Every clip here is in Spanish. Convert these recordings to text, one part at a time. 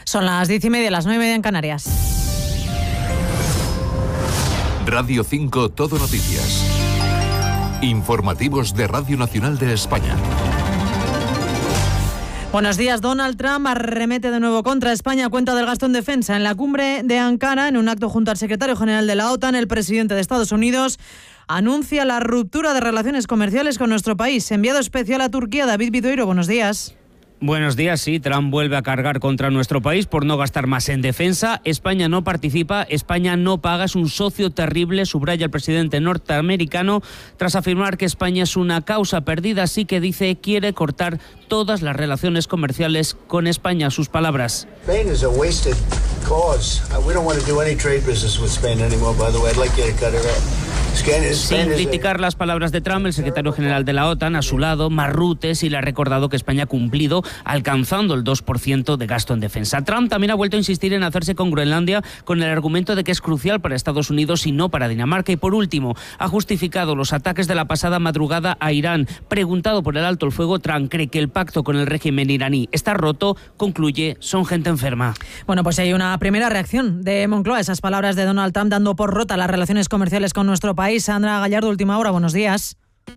Son las 10:30, las 9:30 en Canarias. Radio 5 Todo Noticias. Informativos de Radio Nacional de España. Buenos días. Donald Trump arremete de nuevo contra España a cuenta del gasto en defensa. En la cumbre de Ankara, en un acto junto al secretario general de la OTAN, el presidente de Estados Unidos anuncia la ruptura de relaciones comerciales con nuestro país. Enviado especial a Turquía, David Vidoiro, buenos días. Buenos días, sí, Trump vuelve a cargar contra nuestro país por no gastar más en defensa. España no participa, España no paga, es un socio terrible, subraya el presidente norteamericano, tras afirmar que España es una causa perdida, así que dice quiere cortar todas las relaciones comerciales con España. Sus palabras. Spain is a wasted cause. We don't want to do any trade business with Spain anymore, by the way. I'd like you to cut it out. Sin criticar las palabras de Trump, el secretario general de la OTAN, a su lado, Marrutte, sí le ha recordado que España ha cumplido alcanzando el 2% de gasto en defensa. Trump también ha vuelto a insistir en hacerse con Groenlandia con el argumento de que es crucial para Estados Unidos y no para Dinamarca. Y por último, ha justificado los ataques de la pasada madrugada a Irán. Preguntado por el alto el fuego, Trump cree que el pacto con el régimen iraní está roto. Concluye, son gente enferma. Bueno, pues hay una primera reacción de Moncloa a esas palabras de Donald Trump dando por rota las relaciones comerciales con nuestro país. Sandra Gallardo, Última Hora, buenos días.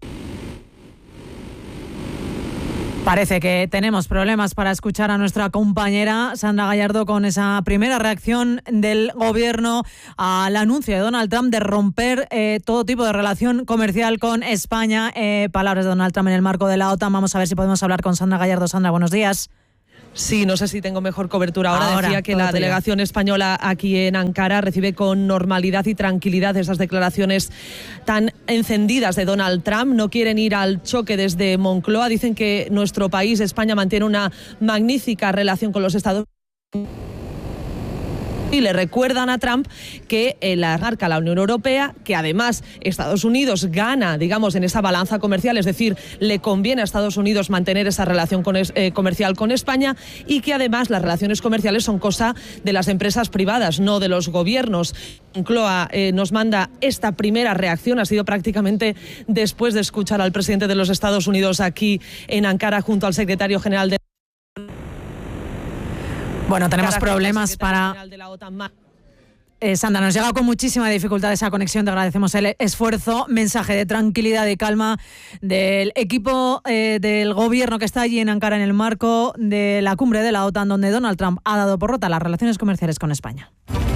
Parece que tenemos problemas para escuchar a nuestra compañera Sandra Gallardo con esa primera reacción del gobierno al anuncio de Donald Trump de romper todo tipo de relación comercial con España. Palabras de Donald Trump en el marco de la OTAN. Vamos a ver si podemos hablar con Sandra Gallardo. Sandra, buenos días. Sí, no sé si tengo mejor cobertura ahora. Decía que la delegación española aquí en Ankara recibe con normalidad y tranquilidad esas declaraciones tan encendidas de Donald Trump. No quieren ir al choque desde Moncloa. Dicen que nuestro país, España, mantiene una magnífica relación con los Estados Unidos. Y le recuerdan a Trump que la marca la Unión Europea, que además Estados Unidos gana, digamos, en esa balanza comercial, es decir, le conviene a Estados Unidos mantener esa relación comercial con España y que además las relaciones comerciales son cosa de las empresas privadas, no de los gobiernos. Moncloa nos manda esta primera reacción, ha sido prácticamente después de escuchar al presidente de los Estados Unidos aquí en Ankara junto al secretario general de... Bueno, tenemos problemas para... Sandra, nos llega con muchísima dificultad esa conexión, te agradecemos el esfuerzo. Mensaje de tranquilidad y calma del equipo del gobierno que está allí en Ankara en el marco de la cumbre de la OTAN, donde Donald Trump ha dado por rota las relaciones comerciales con España.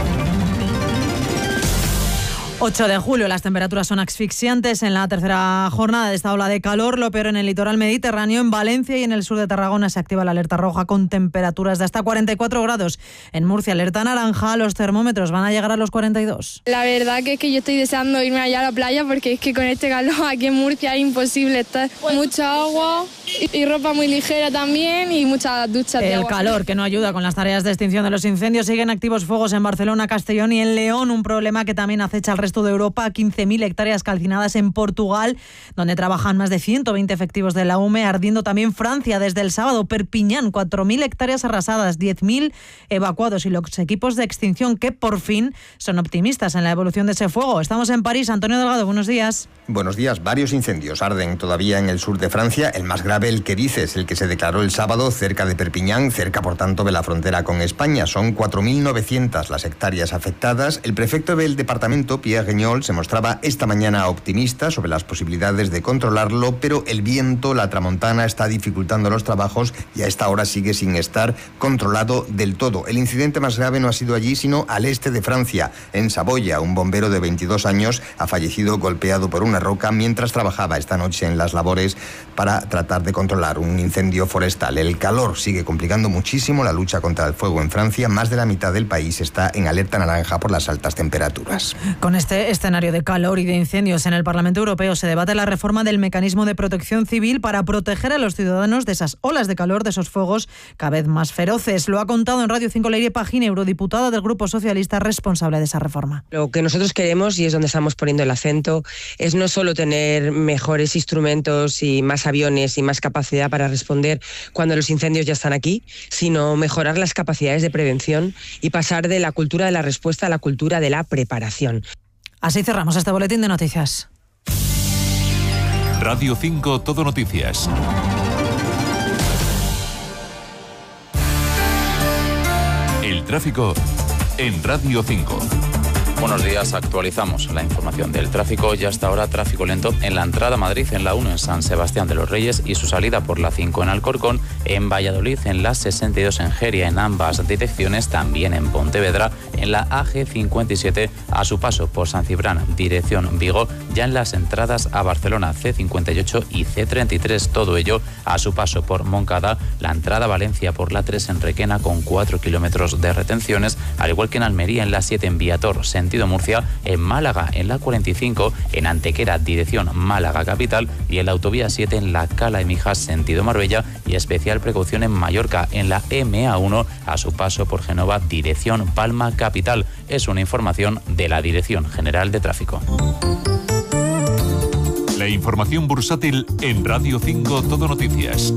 8 de julio, las temperaturas son asfixiantes en la tercera jornada de esta ola de calor, lo peor en el litoral mediterráneo. En Valencia y en el sur de Tarragona se activa la alerta roja con temperaturas de hasta 44 grados. En Murcia, alerta naranja, los termómetros van a llegar a los 42. La verdad que es que yo estoy deseando irme allá a la playa porque es que con este calor aquí en Murcia es imposible estar. Mucha agua y ropa muy ligera también y muchas duchas de agua. El calor que no ayuda con las tareas de extinción de los incendios. Siguen activos fuegos en Barcelona, Castellón y en León, un problema que también acecha al resto de Europa. 15.000 hectáreas calcinadas en Portugal, donde trabajan más de 120 efectivos de la UME, ardiendo también Francia desde el sábado. Perpiñán, 4.000 hectáreas arrasadas, 10.000 evacuados y los equipos de extinción que por fin son optimistas en la evolución de ese fuego. Estamos en París. Antonio Delgado, buenos días. Buenos días. Varios incendios arden todavía en el sur de Francia. El más grave, el que dices, el que se declaró el sábado cerca de Perpiñán, cerca por tanto de la frontera con España. Son 4.900 las hectáreas afectadas. El prefecto del departamento, Pierre Guignol, se mostraba esta mañana optimista sobre las posibilidades de controlarlo, pero el viento, la tramontana, está dificultando los trabajos y a esta hora sigue sin estar controlado del todo. El incidente más grave no ha sido allí, sino al este de Francia, en Saboya. Un bombero de 22 años ha fallecido golpeado por una roca mientras trabajaba esta noche en las labores para tratar de controlar un incendio forestal. El calor sigue complicando muchísimo la lucha contra el fuego en Francia. Más de la mitad del país está en alerta naranja por las altas temperaturas. Con este escenario de calor y de incendios en el Parlamento Europeo se debate la reforma del mecanismo de protección civil para proteger a los ciudadanos de esas olas de calor, de esos fuegos cada vez más feroces. Lo ha contado en Radio 5 Leire Pagín, eurodiputada del Grupo Socialista responsable de esa reforma. Lo que nosotros queremos, y es donde estamos poniendo el acento, es no solo tener mejores instrumentos y más aviones y más capacidad para responder cuando los incendios ya están aquí, sino mejorar las capacidades de prevención y pasar de la cultura de la respuesta a la cultura de la preparación. Así cerramos este boletín de noticias. Radio 5 Todo Noticias. tráfico en Radio 5. Buenos días, actualizamos la información del tráfico. Ya hasta ahora tráfico lento en la entrada a Madrid en la 1 en San Sebastián de los Reyes y su salida por la 5 en Alcorcón, en Valladolid en la 62 en Jeria en ambas direcciones, también en Pontevedra en la AG57 a su paso por San Cibrán dirección Vigo, ya en las entradas a Barcelona C58 y C33, todo ello a su paso por Moncada, la entrada a Valencia por la 3 en Requena con 4 kilómetros de retenciones, al igual que en Almería en la 7 en Viator sentido Murcia, en Málaga en la 45, en Antequera dirección Málaga capital y en la autovía 7 en la Cala de Mijas sentido Marbella y especial precaución en Mallorca en la MA1 a su paso por Génova dirección Palma capital. Es una información de la Dirección General de Tráfico. La información bursátil en Radio 5 Todo Noticias.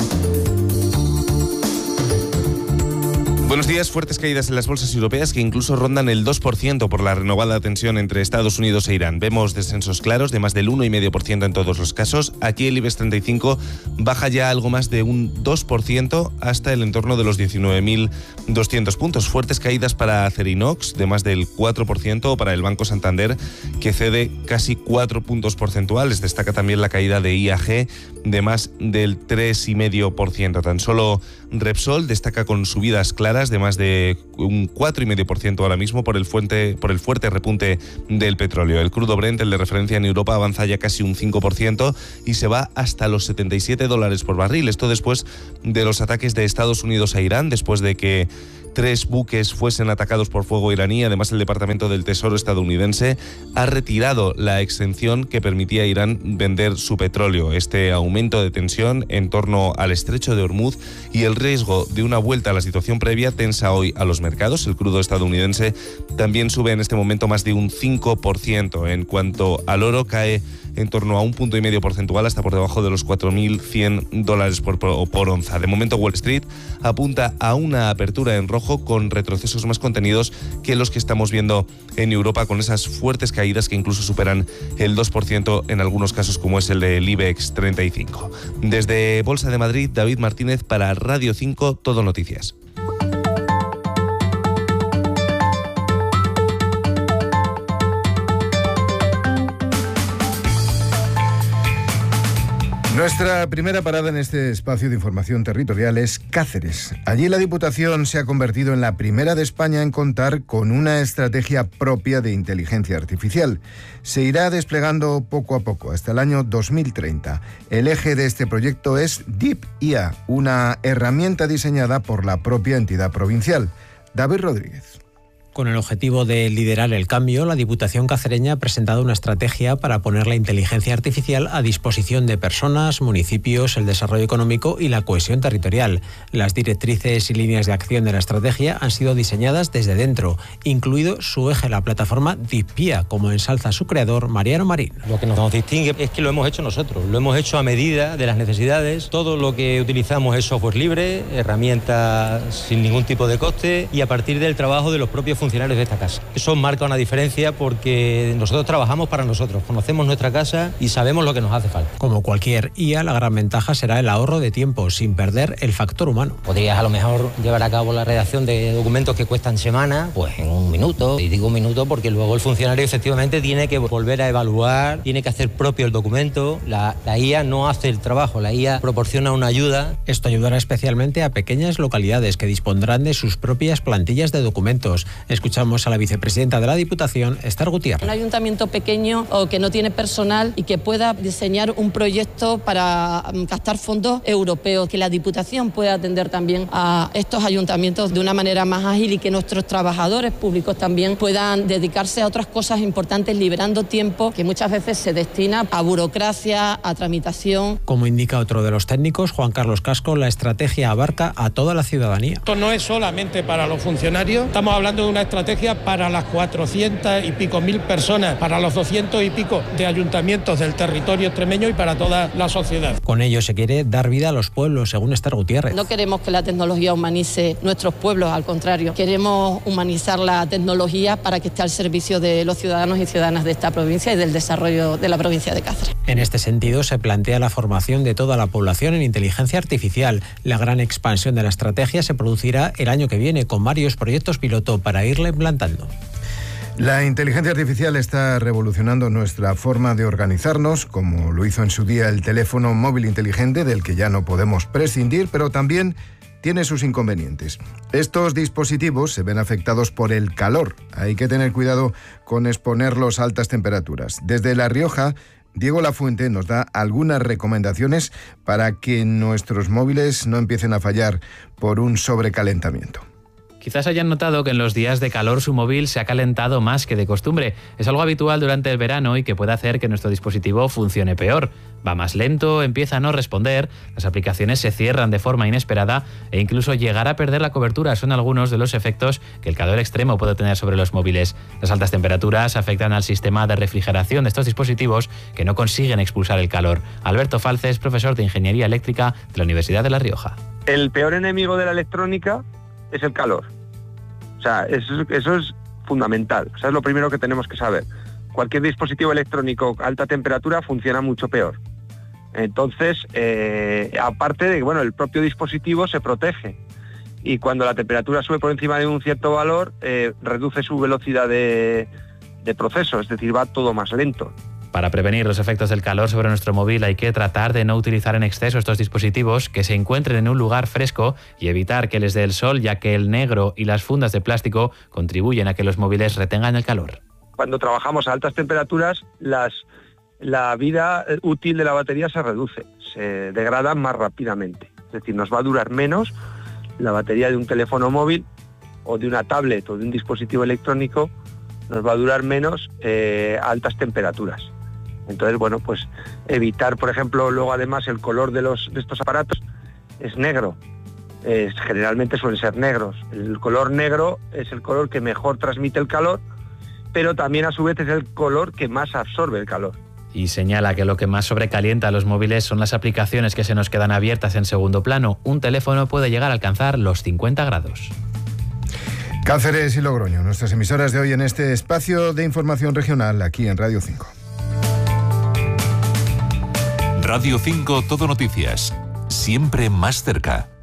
Buenos días. Fuertes caídas en las bolsas europeas que incluso rondan el 2% por la renovada tensión entre Estados Unidos e Irán. Vemos descensos claros de más del 1,5% en todos los casos. Aquí el IBEX 35 baja ya algo más de un 2% hasta el entorno de los 19.200 puntos. Fuertes caídas para Acerinox de más del 4% o para el Banco Santander, que cede casi 4 puntos porcentuales. Destaca también la caída de IAG de más del 3,5%. Tan solo Repsol destaca con subidas claras de más de un 4,5% ahora mismo por el fuerte repunte del petróleo. El crudo Brent, el de referencia en Europa, avanza ya casi un 5% y se va hasta los $77 por barril. Esto después de los ataques de Estados Unidos a Irán, después de que 3 buques fuesen atacados por fuego iraní. Además, el Departamento del Tesoro estadounidense ha retirado la exención que permitía a Irán vender su petróleo. Este aumento de tensión en torno al estrecho de Hormuz y el riesgo de una vuelta a la situación previa tensa hoy a los mercados. El crudo estadounidense también sube en este momento más de un 5%. En cuanto al oro, cae en torno a 1,5 puntos porcentual hasta por debajo de los $4.100 por onza. De momento, Wall Street apunta a una apertura en rojo con retrocesos más contenidos que los que estamos viendo en Europa, con esas fuertes caídas que incluso superan el 2% en algunos casos, como es el del IBEX 35. Desde Bolsa de Madrid, David Martínez para Radio 5 Todo Noticias. Nuestra primera parada en este espacio de información territorial es Cáceres. Allí la Diputación se ha convertido en la primera de España en contar con una estrategia propia de inteligencia artificial. Se irá desplegando poco a poco hasta el año 2030. El eje de este proyecto es Deep IA, una herramienta diseñada por la propia entidad provincial. David Rodríguez. Con el objetivo de liderar el cambio, la Diputación cacereña ha presentado una estrategia para poner la inteligencia artificial a disposición de personas, municipios, el desarrollo económico y la cohesión territorial. Las directrices y líneas de acción de la estrategia han sido diseñadas desde dentro, incluido su eje, la plataforma DeepIA, como ensalza su creador, Mariano Marín. Lo que nos distingue es que lo hemos hecho nosotros, lo hemos hecho a medida de las necesidades. Todo lo que utilizamos es software libre, herramientas sin ningún tipo de coste y a partir del trabajo de los propios funcionarios de esta casa. Eso marca una diferencia porque nosotros trabajamos para nosotros, conocemos nuestra casa y sabemos lo que nos hace falta. Como cualquier IA, la gran ventaja será el ahorro de tiempo, sin perder el factor humano. Podrías a lo mejor llevar a cabo la redacción de documentos que cuestan semanas, pues en 1 minuto. Y digo 1 minuto porque luego el funcionario efectivamente tiene que volver a evaluar, tiene que hacer propio el documento. La IA no hace el trabajo, la IA proporciona una ayuda. Esto ayudará especialmente a pequeñas localidades que dispondrán de sus propias plantillas de documentos. Escuchamos a la vicepresidenta de la Diputación, Esther Gutiérrez. Un ayuntamiento pequeño o que no tiene personal y que pueda diseñar un proyecto para captar fondos europeos, que la Diputación pueda atender también a estos ayuntamientos de una manera más ágil y que nuestros trabajadores públicos también puedan dedicarse a otras cosas importantes, liberando tiempo que muchas veces se destina a burocracia, a tramitación. Como indica otro de los técnicos, Juan Carlos Casco, la estrategia abarca a toda la ciudadanía. Esto no es solamente para los funcionarios, estamos hablando de una una estrategia para las 400 y pico mil personas, para los 200 y pico de ayuntamientos del territorio extremeño y para toda la sociedad. Con ello se quiere dar vida a los pueblos, según Esther Gutiérrez. No queremos que la tecnología humanice nuestros pueblos, al contrario. Queremos humanizar la tecnología para que esté al servicio de los ciudadanos y ciudadanas de esta provincia y del desarrollo de la provincia de Cáceres. En este sentido, se plantea la formación de toda la población en inteligencia artificial. La gran expansión de la estrategia se producirá el año que viene, con varios proyectos piloto para irla implantando. La inteligencia artificial está revolucionando nuestra forma de organizarnos, como lo hizo en su día el teléfono móvil inteligente, del que ya no podemos prescindir, pero también tiene sus inconvenientes. Estos dispositivos se ven afectados por el calor. Hay que tener cuidado con exponerlos a altas temperaturas. Desde La Rioja, Diego Lafuente nos da algunas recomendaciones para que nuestros móviles no empiecen a fallar por un sobrecalentamiento. Quizás hayan notado que en los días de calor su móvil se ha calentado más que de costumbre. Es algo habitual durante el verano y que puede hacer que nuestro dispositivo funcione peor. Va más lento, empieza a no responder, las aplicaciones se cierran de forma inesperada e incluso llegar a perder la cobertura son algunos de los efectos que el calor extremo puede tener sobre los móviles. Las altas temperaturas afectan al sistema de refrigeración de estos dispositivos que no consiguen expulsar el calor. Alberto Falces, profesor de Ingeniería Eléctrica de la Universidad de La Rioja. El peor enemigo de la electrónica es el calor. O sea, eso es fundamental. O sea, es lo primero que tenemos que saber. Cualquier dispositivo electrónico a alta temperatura funciona mucho peor. Entonces, aparte de que, bueno, el propio dispositivo se protege. Y cuando la temperatura sube por encima de un cierto valor, reduce su velocidad de proceso, es decir, va todo más lento. Para prevenir los efectos del calor sobre nuestro móvil hay que tratar de no utilizar en exceso estos dispositivos, que se encuentren en un lugar fresco y evitar que les dé el sol, ya que el negro y las fundas de plástico contribuyen a que los móviles retengan el calor. Cuando trabajamos a altas temperaturas, la vida útil de la batería se reduce, se degrada más rápidamente. Es decir, nos va a durar menos la batería de un teléfono móvil o de una tablet o de un dispositivo electrónico, nos va a durar menos a altas temperaturas. Entonces, bueno, pues evitar, por ejemplo, luego además el color de estos aparatos es negro. Generalmente suelen ser negros. El color negro es el color que mejor transmite el calor, pero también a su vez es el color que más absorbe el calor. Y señala que lo que más sobrecalienta a los móviles son las aplicaciones que se nos quedan abiertas en segundo plano. Un teléfono puede llegar a alcanzar los 50 grados. Cáceres y Logroño, nuestras emisoras de hoy en este espacio de información regional aquí en Radio 5. Radio 5 Todo Noticias, siempre más cerca.